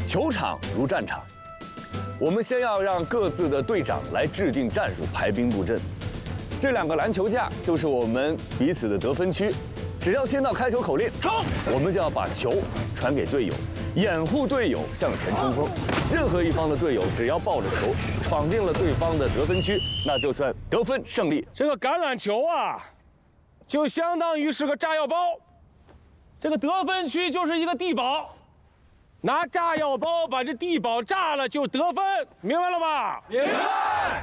球场如战场，我们先要让各自的队长来制定战术、排兵布阵。这2个篮球架就是我们彼此的得分区，只要听到开球口令冲，我们就要把球传给队友，掩护队友向前冲锋。任何一方的队友只要抱着球闯进了对方的得分区，那就算得分胜利。 这个橄榄球啊，就相当于是个炸药包，这个得分区就是一个地堡，拿炸药包把这地堡炸了就得分，明白了吧？明白。